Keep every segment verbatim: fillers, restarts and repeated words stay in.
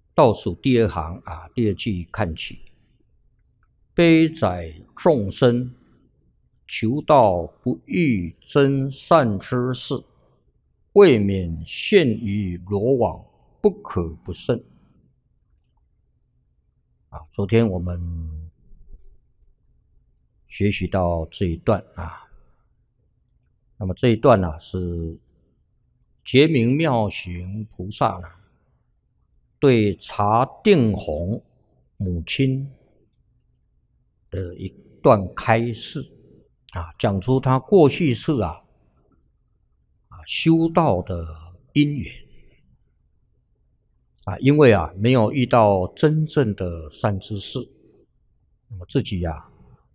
倒数第二行啊，第二句看起，悲哉众生，求道不欲真善知识，未免陷于罗网，不可不慎。啊，昨天我们学习到这一段啊，那么这一段呢、啊、是觉明妙行菩萨呢对茶定弘母亲的一段开示啊，讲出他过去世啊啊修道的因缘啊，因为啊没有遇到真正的善知识，那么自己啊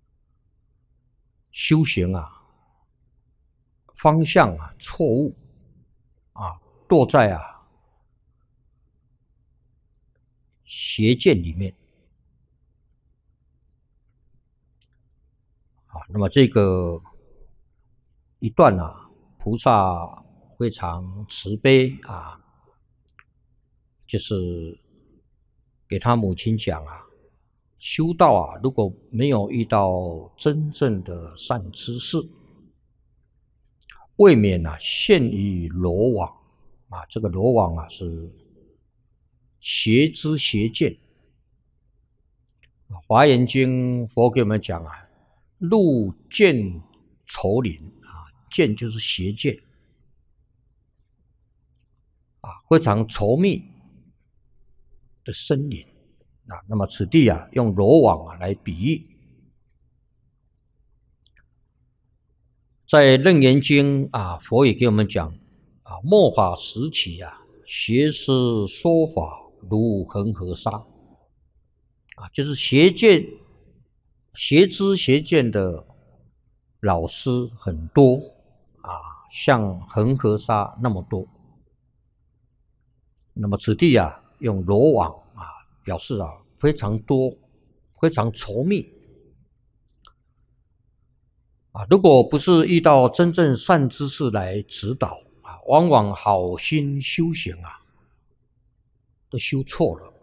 修行啊方向啊错误啊，堕在啊邪见里面啊。那么这个一段啊，菩萨非常慈悲啊，就是给他母亲讲啊，修道啊，如果没有遇到真正的善知识，未免啊陷于罗网啊。这个罗网啊是邪知邪见。华严经佛给我们讲啊，入见丛林啊，见就是邪见啊，非常稠密的森林啊。那么此地啊，用罗网啊来比喻。在楞严经啊，佛也给我们讲啊，末法时期啊，邪师说法如恒河沙啊，就是邪见、邪知邪见的老师很多啊，像恒河沙那么多。那么此地啊，用罗网啊，表示啊非常多、非常稠密啊。如果不是遇到真正善知识来指导啊，往往好心修行啊，都修错了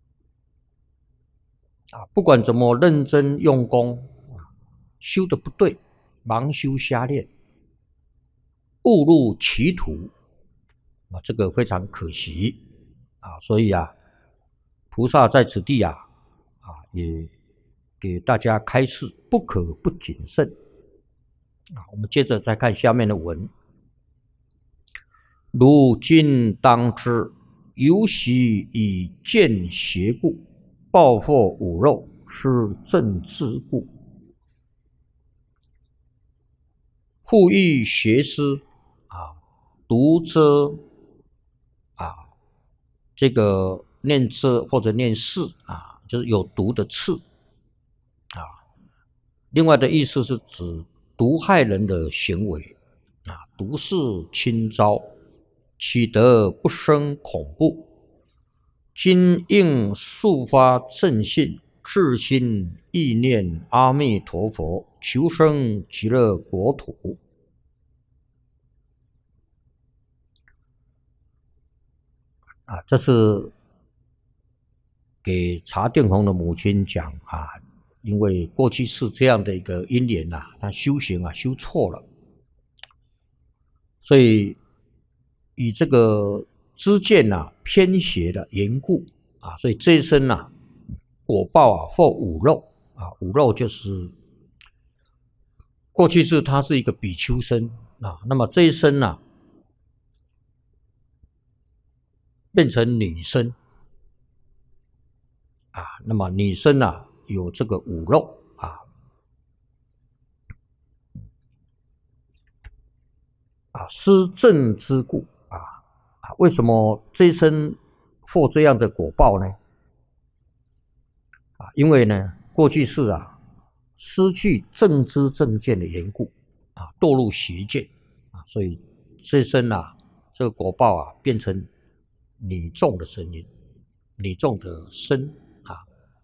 啊。不管怎么认真用功，修的不对，盲修瞎练，误入歧途啊，这个非常可惜啊。所以啊，菩萨在此地啊啊也给大家开示，不可不谨慎啊。我们接着再看下面的文，如今当知，由习以见邪故，报复五肉，是正之故。复欲邪师啊，读遮啊，这个念遮或者念视啊，就是有毒的刺啊。另外的意思是指毒害人的行为啊，毒势侵招，岂得不生恐怖？今应速发正信，至心意念阿弥陀佛，求生极乐国土。啊，这是给查定弘的母亲讲啊，因为过去是这样的一个因缘呐、啊，他修行啊修错了，所以以这个知见呐、啊、偏邪的缘故啊，所以这一生呐、啊、果报啊或五肉啊，五肉就是过去是他是一个比丘生啊，那么这一生呐、啊、变成女生啊，那么女生啊有这个五肉啊啊，失正之故啊啊，为什么这一生获这样的果报呢？啊，因为呢，过去世啊，失去正知正见的缘故啊，堕入邪见啊，所以这一生啊，这个果报啊，变成女众的声音，女众的身啊，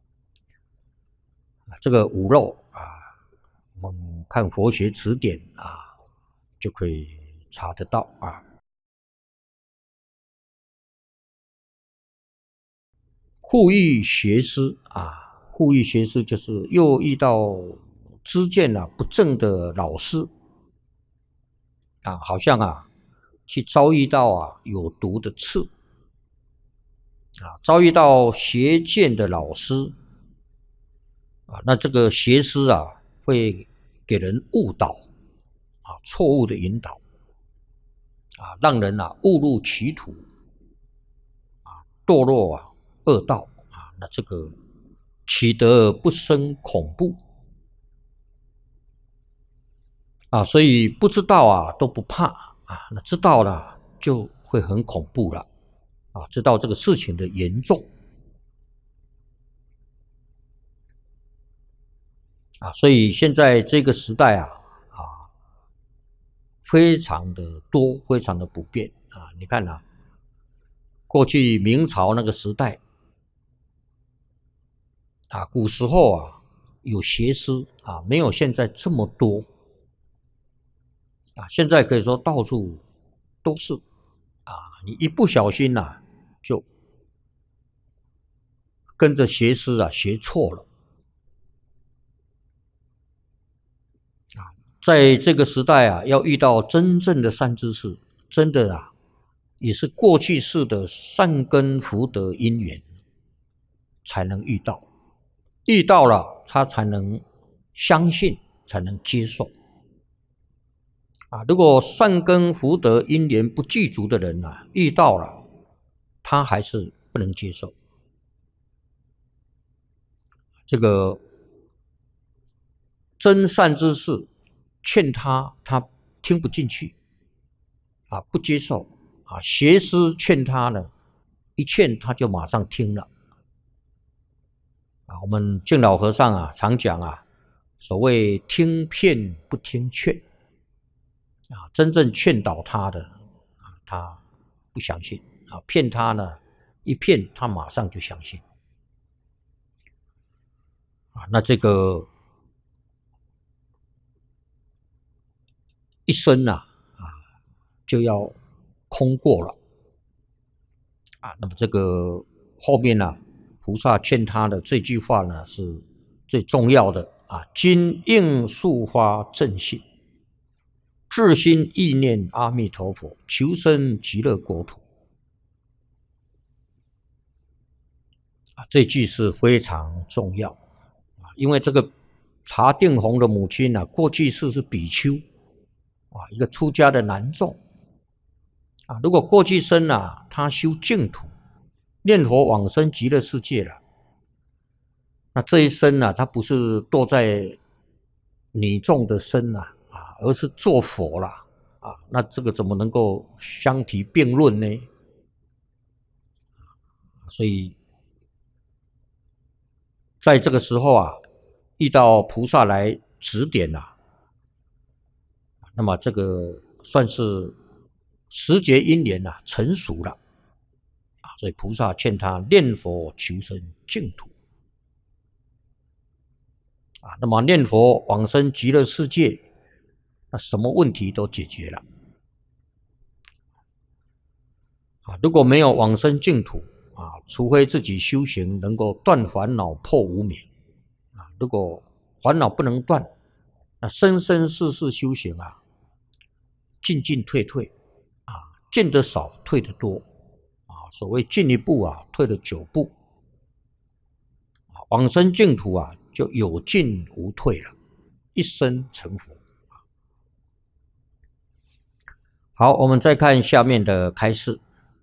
这个五肉啊，我们看佛学词典啊，就可以查得到啊。 互遇学师啊，互遇学师就是又遇到知见啊不正的老师啊，好像啊去遭遇到啊有毒的刺啊，遭遇到邪见的老师啊，那这个邪师啊会给人误导啊，错误的引导啊，让人啊误入歧途啊，堕落啊恶道啊，那这个起得不生恐怖啊，所以不知道啊都不怕啊，那知道了就会很恐怖了啊，知道这个事情的严重啊，所以现在这个时代啊啊，非常的多，非常的普遍啊，你看啊，过去明朝那个时代啊，古时候啊有邪师啊，没有现在这么多啊，现在可以说到处都是啊，你一不小心呐、啊，就跟着邪师啊学错了啊，在这个时代啊，要遇到真正的善知识，真的啊，也是过去世的善根福德因缘才能遇到，遇到了他才能相信，才能接受啊。如果善根福德因缘不具足的人啊，遇到了他还是不能接受。这个真善之事劝他，他听不进去啊，不接受啊。邪师劝他呢，一劝他就马上听了啊。我们敬老和尚啊，常讲啊，所谓听骗不听劝啊，真正劝导他的啊，他不相信啊，骗他呢，一骗他马上就相信啊。那这个一生啊啊就要空过了啊。那么这个后面呢、啊，菩萨劝他的这句话呢是最重要的啊。今应速发正信，至心意念阿弥陀佛，求生极乐国土啊。这句是非常重要啊，因为这个查定弘的母亲啊，过去世是比丘啊，一个出家的男众啊。如果过去生啊，他修净土，念佛往生极乐世界了，那这一生啊，他不是堕在女众的身啊，啊，而是做佛了啊。那这个怎么能够相提并论呢？所以在这个时候啊，遇到菩萨来指点啊，那么这个算是时节因缘啊成熟了啊，所以菩萨劝他念佛求生净土啊，那么念佛往生极乐世界，那什么问题都解决了啊。如果没有往生净土啊，除非自己修行能够断烦恼破无明啊，如果烦恼不能断，那生生世世修行啊，进进退退啊，进得少退得多啊，所谓进一步啊，退了九步啊，往生净土啊，就有进无退了，一生成佛。好，我们再看下面的开示。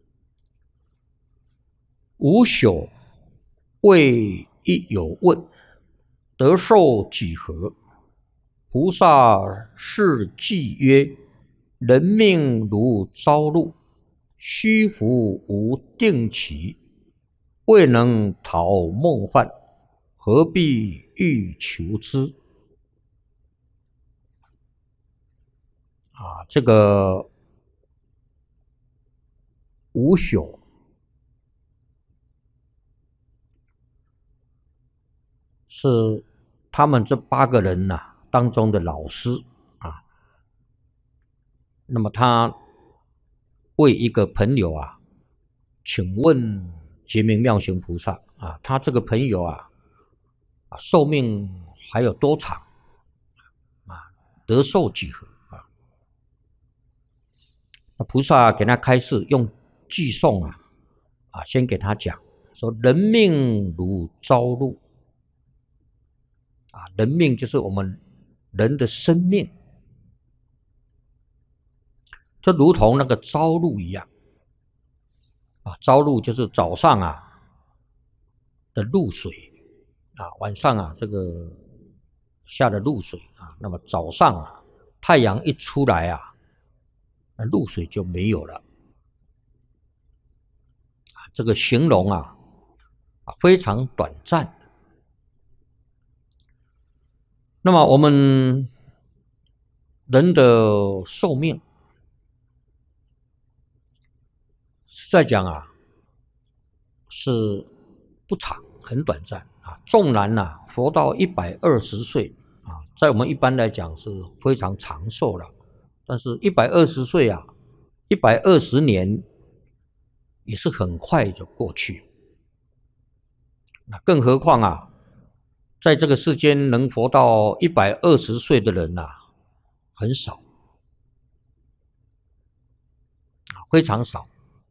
吾朽未亦有问，得受几何？菩萨是偈曰：人命如朝露，虚浮无定期，未能逃梦幻，何必欲求之？啊，这个吾朽是他们这八个人呐、啊、当中的老师啊。那么他为一个朋友啊，请问觉明妙行菩萨啊，他这个朋友啊，啊寿命还有多长啊？得寿几何啊？那菩萨给他开示，用偈颂啊啊，先给他讲说：人命如朝露啊，人命就是我们人的生命，就如同那个朝露一样啊。朝露就是早上啊的露水啊，晚上啊这个下的露水啊。那么早上啊，太阳一出来啊，那露水就没有了。这个形容啊，啊非常短暂。那么我们人的寿命是在讲啊，是不长，很短暂啊。纵然啊，活到一百二十岁啊，在我们一般来讲是非常长寿了。但是一百二十岁啊，一百二十年也是很快就过去。那更何况啊，在这个世间能活到一百二十岁的人啊，很少，非常少。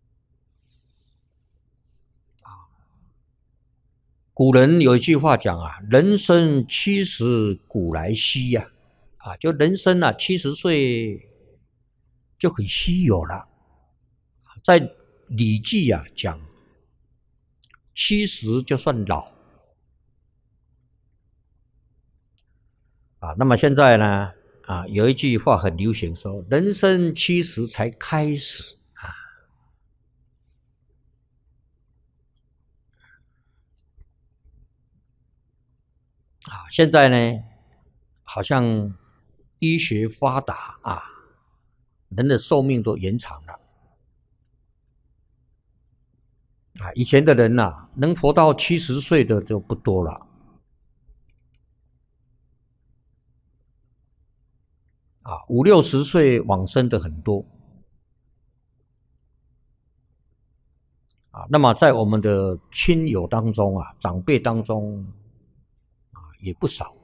古人有一句话讲啊，人生七十古来稀呀，啊，就人生啊七十岁就很稀有了。在《礼记》啊讲，七十就算老啊。那么现在呢啊，有一句话很流行说，人生七十才开始啊。啊，现在呢，好像医学发达啊，人的寿命都延长了啊。以前的人呐、啊，能活到七十岁的就不多了啊，五六十岁往生的很多啊。那么在我们的亲友当中啊，长辈当中啊，也不少。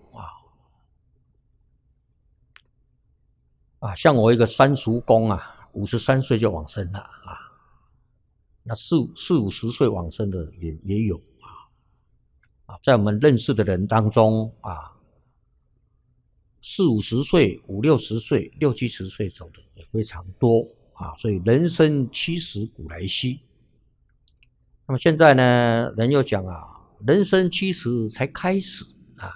啊，像我一个三叔公啊，五十三岁就往生了啊。那四四五十岁往生的也也有啊。啊，在我们认识的人当中啊，四五十岁、五六十岁、六七十岁走的也非常多啊。所以人生七十古来稀。那么现在呢，人又讲啊，人生七十才开始啊。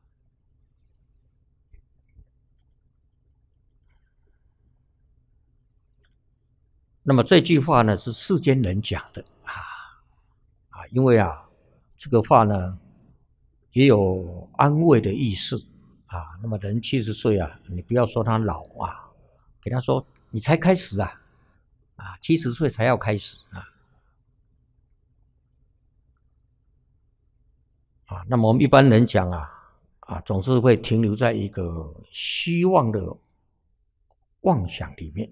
那么这句话呢，是世间人讲的啊啊，因为啊，这个话呢也有安慰的意思啊。那么人七十岁啊，你不要说他老啊，给他说你才开始啊，啊，七十岁才要开始啊啊。那么我们一般人讲啊啊，总是会停留在一个希望的妄想里面。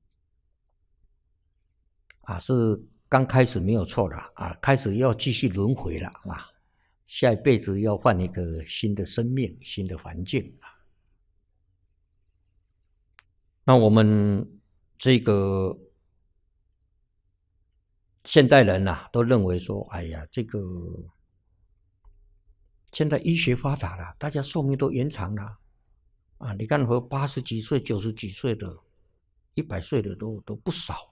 啊，是刚开始没有错的啊，开始要继续轮回了啊，下一辈子要换一个新的生命、新的环境啊。那我们这个现代人呐、啊，都认为说，哎呀，这个现在医学发达了，大家寿命都延长了啊。你看，和八十几岁、九十几岁的、一百岁的都都不少。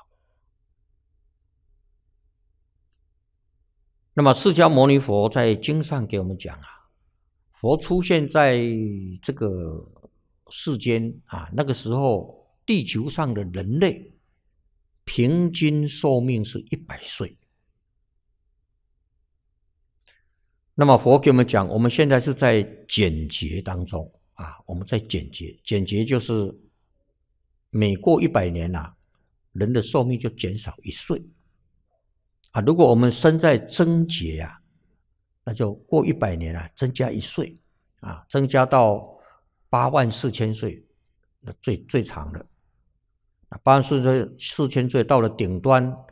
那么释迦牟尼佛在经上给我们讲啊，佛出现在这个世间啊，那个时候地球上的人类平均寿命是一百岁。那么佛给我们讲，我们现在是在减劫当中啊，我们在减劫，减劫就是每过一百年啊，人的寿命就减少一岁。啊，如果我们生在增劫啊，那就过一百年啊，增加一岁啊，增加到八万四千岁，那最最长的。八万四千四千岁到了顶端